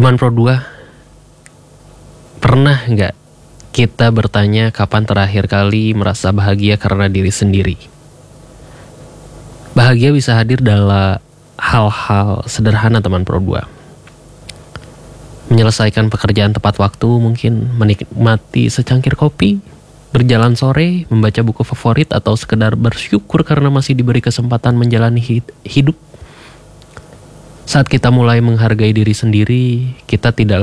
Teman Pro 2, pernah nggak kita bertanya kapan terakhir kali merasa bahagia karena diri sendiri? Bahagia bisa hadir dalam hal-hal sederhana teman Pro 2. Menyelesaikan pekerjaan tepat waktu, mungkin menikmati secangkir kopi, berjalan sore, membaca buku favorit, atau sekedar bersyukur karena masih diberi kesempatan menjalani hidup. Saat kita mulai menghargai diri sendiri, kita tidak